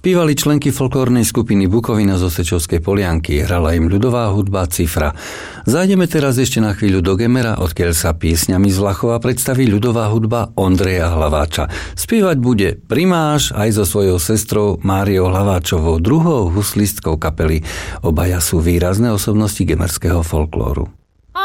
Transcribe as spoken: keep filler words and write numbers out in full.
Spívali členky folklórnej skupiny Bukovina z Osečovskej Polianky, hrala im ľudová hudba Cifra. Zájdeme teraz ešte na chvíľu do Gemera, odkiaľ sa piesňami z Vlachova predstaví ľudová hudba Ondreja Hlaváča. Spievať bude primáš aj so svojou sestrou Máriou Hlaváčovou, druhou huslistkou kapely. Obaja sú výrazné osobnosti gemerského folklóru.